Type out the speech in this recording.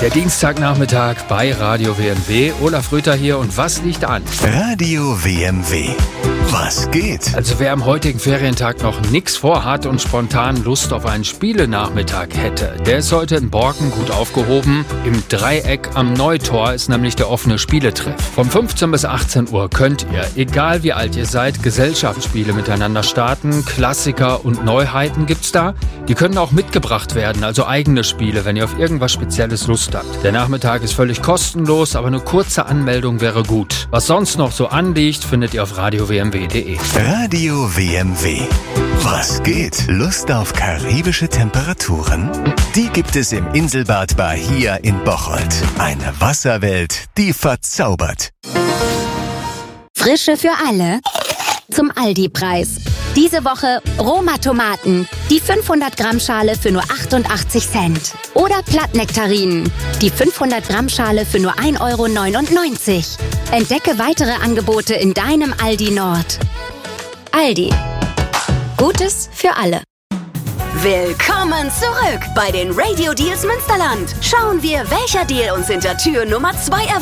Der Dienstagnachmittag bei Radio WMW. Olaf Röther hier und was liegt an? Radio WMW. Was geht? Also wer am heutigen Ferientag noch nichts vorhat und spontan Lust auf einen Spielenachmittag hätte, der ist heute in Borken gut aufgehoben. Im Dreieck am Neutor ist nämlich der offene Spieletreff. Vom 15 bis 18 Uhr könnt ihr, egal wie alt ihr seid, Gesellschaftsspiele miteinander starten. Klassiker und Neuheiten gibt's da. Die können auch mitgebracht werden, also eigene Spiele, wenn ihr auf irgendwas Spezielles Lust habt. Der Nachmittag ist völlig kostenlos, aber eine kurze Anmeldung wäre gut. Was sonst noch so anliegt, findet ihr auf radiowmw.de. Radio WMW. Was geht? Lust auf karibische Temperaturen? Die gibt es im Inselbad Bahia in Bocholt. Eine Wasserwelt, die verzaubert. Frische für alle zum Aldi-Preis. Diese Woche Roma-Tomaten, die 500-Gramm-Schale für nur 88 Cent. Oder Plattnektarinen, die 500-Gramm-Schale für nur 1,99 €. Entdecke weitere Angebote in deinem Aldi Nord. Aldi. Gutes für alle. Willkommen zurück bei den Radio Deals Münsterland. Schauen wir, welcher Deal uns hinter Tür Nummer 2 erwartet.